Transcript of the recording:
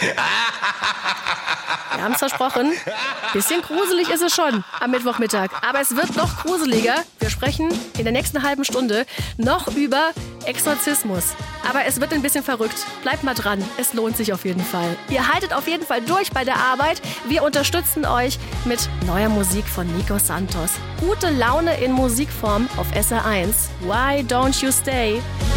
Wir haben es versprochen. Bisschen gruselig ist es schon am Mittwochmittag. Aber es wird noch gruseliger. Wir sprechen in der nächsten halben Stunde noch über Exorzismus. Aber es wird ein bisschen verrückt. Bleibt mal dran. Es lohnt sich auf jeden Fall. Ihr haltet auf jeden Fall durch bei der Arbeit. Wir unterstützen euch mit neuer Musik von Nico Santos. Gute Laune in Musikform auf SR1. Why don't you stay?